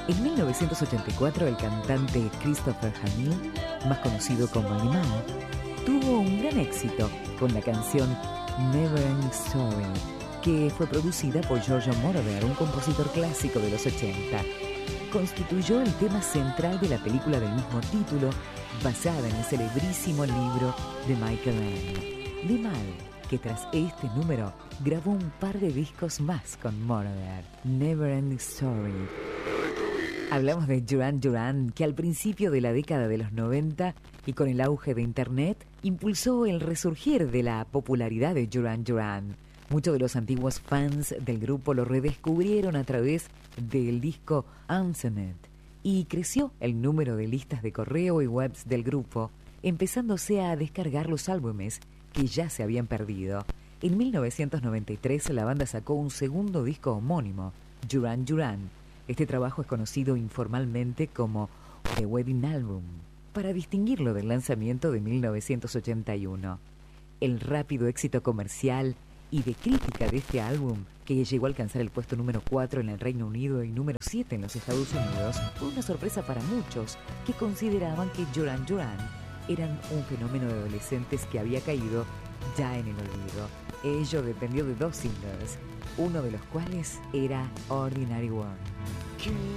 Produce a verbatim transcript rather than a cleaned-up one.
En mil novecientos ochenta y cuatro, el cantante Christopher Hamill, más conocido como Iman, tuvo un gran éxito con la canción Never Ending Story, que fue producida por Giorgio Moroder, un compositor clásico de los ochenta. Constituyó el tema central de la película del mismo título, basada en el celebrísimo libro de Michael Ende. De mal que tras este número grabó un par de discos más con Moroder. Never Ending Story. Hablamos de Duran Duran, que al principio de la década de los noventa y con el auge de Internet, impulsó el resurgir de la popularidad de Duran Duran. Muchos de los antiguos fans del grupo lo redescubrieron a través del disco Unseened y creció el número de listas de correo y webs del grupo, empezándose a descargar los álbumes que ya se habían perdido. En mil novecientos noventa y tres la banda sacó un segundo disco homónimo, Duran Duran. Este trabajo es conocido informalmente como The Wedding Album, para distinguirlo del lanzamiento de mil novecientos ochenta y uno. El rápido éxito comercial y de crítica de este álbum, que llegó a alcanzar el puesto número cuatro en el Reino Unido y número siete en los Estados Unidos, fue una sorpresa para muchos que consideraban que Duran Duran eran un fenómeno de adolescentes que había caído ya en el olvido. Ello dependió de dos singles, uno de los cuales era Ordinary World.